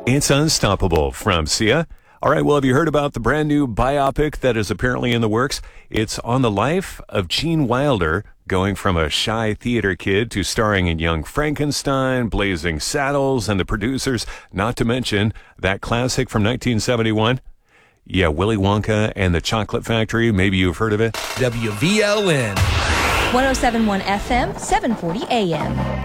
It's Unstoppable from Sia. All right, well, have you heard about the brand new biopic that is apparently in the works? It's on the life of Gene Wilder, going from a shy theater kid to starring in Young Frankenstein, Blazing Saddles, and The Producers, not to mention that classic from 1971. Yeah, Willy Wonka and the Chocolate Factory. Maybe you've heard of it. WVLN. 107.1 FM, 740 AM.